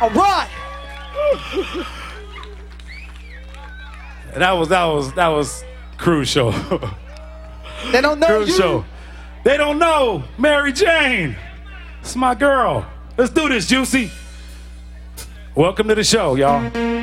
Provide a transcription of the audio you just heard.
All right. That was Cruise Show. They don't know Cruise you. Show. They don't know Mary Jane. It's my girl. Let's do this, Juicy. Welcome to the show, y'all.